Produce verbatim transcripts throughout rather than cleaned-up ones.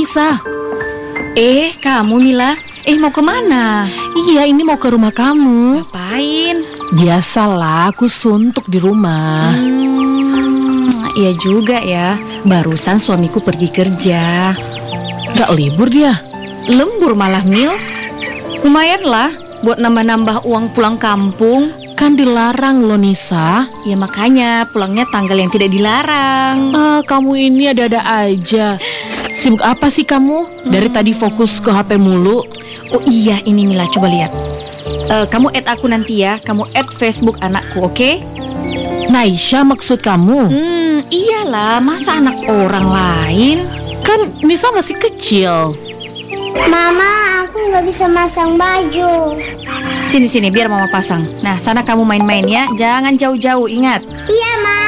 Nisa. Eh, kamu Mila, eh mau kemana? Iya, ini mau ke rumah kamu. Ngapain? Biasalah, aku suntuk di rumah. Hmm, iya juga ya. Barusan suamiku pergi kerja. Gak libur dia? Lembur malah, Mil. Lumayan lah buat nambah-nambah uang pulang kampung. Kan dilarang loh, Nisa. Ya makanya pulangnya tanggal yang tidak dilarang. Ah, kamu ini ada-ada aja. Sibuk apa sih kamu? Dari tadi fokus ke H P mulu. Oh iya, ini Mila, coba lihat. Eh, kamu add aku nanti ya. Kamu add Facebook anakku, oke? Naisha maksud kamu? Hmm, iyalah. Masa anak orang lain? Kan Nisa masih kecil. Mama, aku nggak bisa masang baju. Sini-sini, biar mama pasang. Nah, sana kamu main-main ya. Jangan jauh-jauh, ingat. Iya, Ma.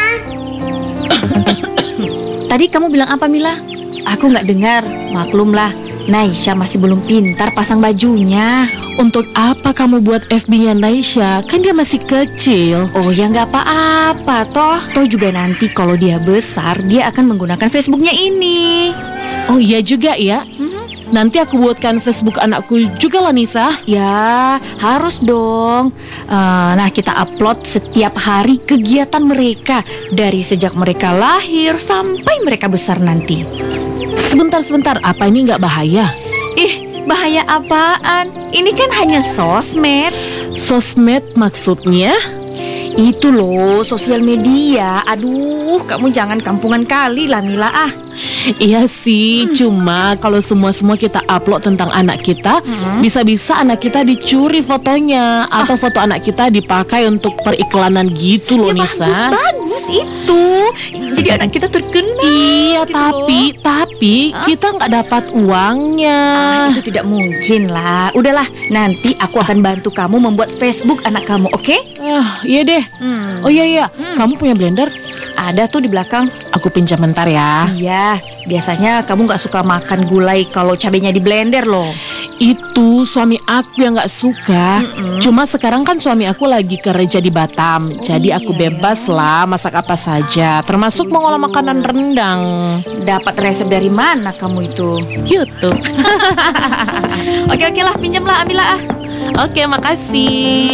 Tadi kamu bilang apa, Mila? Aku nggak dengar. Maklumlah, Naisha masih belum pintar pasang bajunya. Untuk apa kamu buat F B-nya Naisha? Kan dia masih kecil. Oh ya nggak apa-apa, toh. Toh juga nanti kalau dia besar, dia akan menggunakan Facebooknya ini. Oh iya juga ya. Nanti aku buatkan Facebook anakku juga lah, Nisa. Ya, harus dong. Eh, nah, kita upload setiap hari kegiatan mereka. Dari sejak mereka lahir sampai mereka besar nanti. Sebentar-sebentar, apa ini nggak bahaya? Ih, bahaya apaan? Ini kan hanya sosmed. Sosmed maksudnya? Itu loh, sosial media. Aduh, kamu jangan kampungan kali lah, Mila. Ah, Iya sih, cuma kalau semua-semua kita upload tentang anak kita, bisa-bisa anak kita dicuri fotonya, atau foto anak kita dipakai untuk periklanan gitu loh, ya Nisa. bagus-bagus itu. Jadi anak kita terkenal. Iya, gitu tapi tapi kita nggak dapat uangnya. Ah, itu tidak mungkin lah. Udahlah, nanti aku akan bantu kamu membuat Facebook anak kamu, oke? Ah, iya deh. Hmm. Oh iya iya, kamu punya blender? Ada tuh di belakang. Aku pinjam bentar ya. Iya, biasanya kamu nggak suka makan gulai kalau cabenya di blender loh. Itu suami aku yang nggak suka. Cuma sekarang kan suami aku lagi kerja di Batam, jadi aku iya bebas lah masak apa saja, termasuk mengolah makanan rendang. Dapat resep dari mana kamu itu? YouTube. Oke oke lah, pinjamlah, ambillah ah. Oke, makasih.